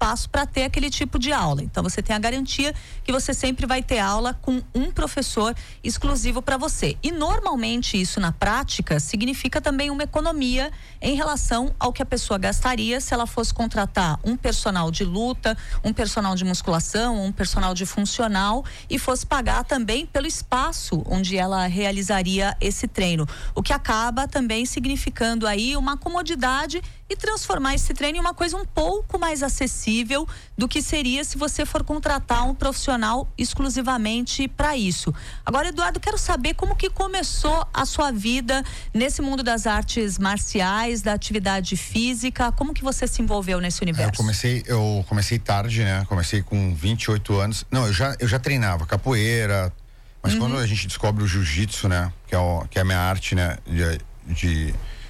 espaço para ter aquele tipo de aula. Então você tem a garantia que você sempre vai ter aula com um professor exclusivo para você. E normalmente isso na prática significa também uma economia em relação ao que a pessoa gastaria se ela fosse contratar um personal de luta, um personal de musculação, um personal de funcional e fosse pagar também pelo espaço onde ela realizaria esse treino. O que acaba também significando aí uma comodidade e transformar esse treino em uma coisa um pouco mais acessível do que seria se você for contratar um profissional exclusivamente para isso. Agora, Eduardo, quero saber como que começou a sua vida nesse mundo das artes marciais, da atividade física, como que você se envolveu nesse universo? Eu comecei tarde, né? Comecei com 28 anos. Não, eu já treinava capoeira, mas quando a gente descobre o jiu-jitsu, né? Que é a minha arte, né? De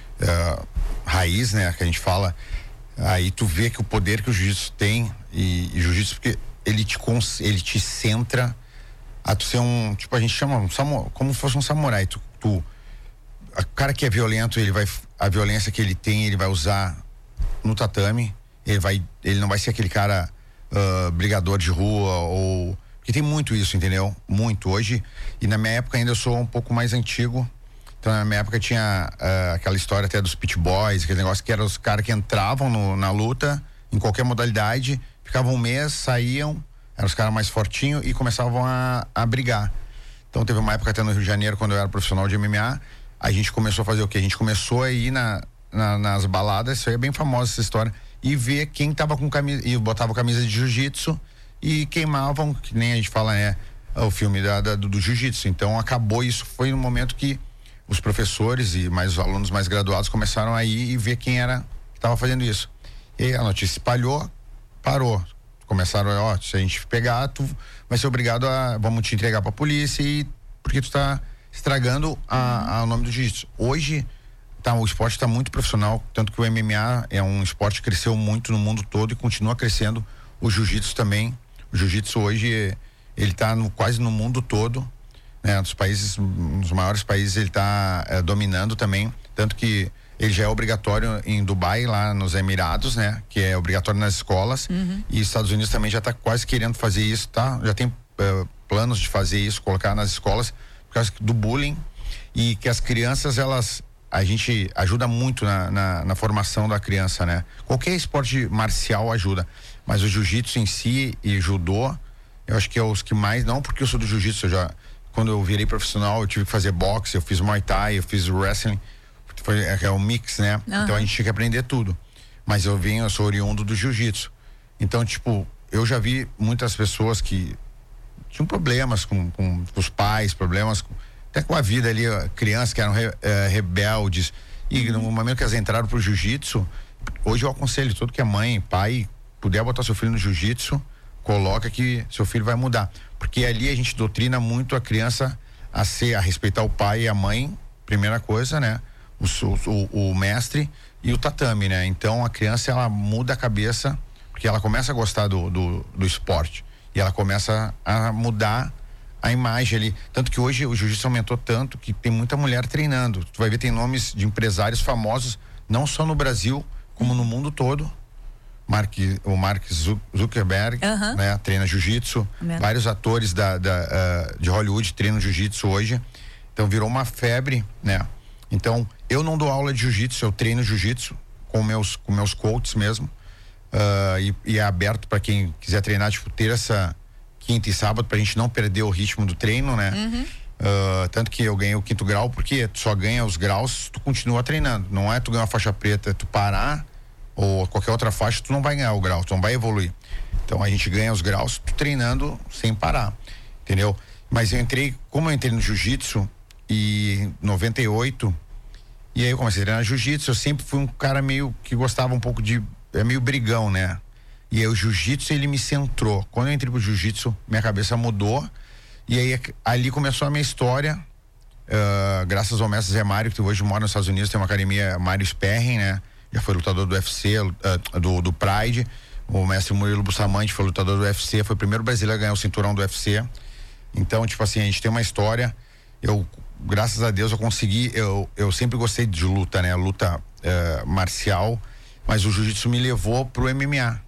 raiz, né, que a gente fala, aí tu vê que o poder que o jiu-jitsu tem e jiu-jitsu, porque ele te centra a tu ser a gente chama como se fosse um samurai. O cara que é violento, a violência que ele tem, ele vai usar no tatame, ele não vai ser aquele cara brigador de rua porque tem muito isso, entendeu? Muito hoje, e na minha época ainda eu sou um pouco mais antigo. Então, na minha época tinha aquela história até dos pit boys, aquele negócio que eram os caras que entravam na luta, em qualquer modalidade, ficavam um mês, saíam, eram os caras mais fortinhos e começavam a brigar. Então, teve uma época até no Rio de Janeiro, quando eu era profissional de MMA, a gente começou a fazer o quê? A gente começou a ir nas baladas, isso aí é bem famosa essa história, e ver quem tava com camisa, e botava camisa de jiu-jitsu e queimavam, que nem a gente fala, né? O filme do jiu-jitsu. Então, acabou isso, foi no momento que os professores e mais os alunos mais graduados começaram a ir e ver quem era que estava fazendo isso. E a notícia espalhou, parou. Começaram, se a gente pegar, tu vai ser obrigado vamos te entregar pra polícia porque tu tá estragando o nome do jiu-jitsu. Hoje, o esporte tá muito profissional, tanto que o MMA é um esporte que cresceu muito no mundo todo e continua crescendo. O jiu-jitsu também. O jiu-jitsu hoje, ele tá quase no mundo todo. Nos maiores países ele está dominando também, tanto que ele já é obrigatório em Dubai, lá nos Emirados, né? Que é obrigatório nas escolas, e Estados Unidos também já está quase querendo fazer isso, tá? Já tem planos de fazer isso, colocar nas escolas por causa do bullying, e que as crianças, a gente ajuda muito na formação da criança, né? Qualquer esporte marcial ajuda, mas o jiu-jitsu em si e judô, eu acho que é os que mais, não porque eu sou do jiu-jitsu, quando eu virei profissional, eu tive que fazer boxe, eu fiz Muay Thai, eu fiz wrestling, é um mix, né? Então a gente tinha que aprender tudo. Mas eu sou oriundo do jiu-jitsu. Então, eu já vi muitas pessoas que tinham problemas com os pais, problemas até com a vida ali, crianças que eram rebeldes. E no momento que elas entraram pro jiu-jitsu, hoje eu aconselho todo que é mãe, pai, puder botar seu filho no jiu-jitsu, coloca que seu filho vai mudar. Porque ali a gente doutrina muito a criança a respeitar o pai e a mãe, primeira coisa, né? O mestre e o tatame, né? Então a criança, ela muda a cabeça, porque ela começa a gostar do esporte e ela começa a mudar a imagem ali. Tanto que hoje o jiu-jitsu aumentou tanto que tem muita mulher treinando. Tu vai ver, tem nomes de empresários famosos, não só no Brasil, como no mundo todo. O Mark Zuckerberg, né, treina jiu-jitsu. Vários atores de Hollywood treinam jiu-jitsu hoje. Então virou uma febre, né? Então eu não dou aula de jiu-jitsu, eu treino jiu-jitsu com meus coaches mesmo. E é aberto para quem quiser treinar, terça, quinta e sábado, pra gente não perder o ritmo do treino, né? Tanto que eu ganhei o 5º grau, porque tu só ganha os graus, tu continua treinando. Não é tu ganhar uma faixa preta, tu parar ou qualquer outra faixa, tu não vai ganhar o grau, tu não vai evoluir. Então a gente ganha os graus treinando sem parar, entendeu? Mas como eu entrei no jiu-jitsu em 98, e aí eu comecei a treinar jiu-jitsu, eu sempre fui um cara meio que gostava um pouco meio brigão, né? E aí o jiu-jitsu, ele me centrou. Quando eu entrei pro jiu-jitsu, minha cabeça mudou, e aí ali começou a minha história, graças ao mestre Zé Mário, que hoje mora nos Estados Unidos, tem uma academia, Mário Sperring, né? Já foi lutador do UFC, do Pride. O mestre Murilo Bustamante foi lutador do UFC, foi o primeiro brasileiro a ganhar o cinturão do UFC. Então, a gente tem uma história. Graças a Deus, eu consegui. Eu sempre gostei de luta, né? Luta marcial, mas o jiu-jitsu me levou pro MMA.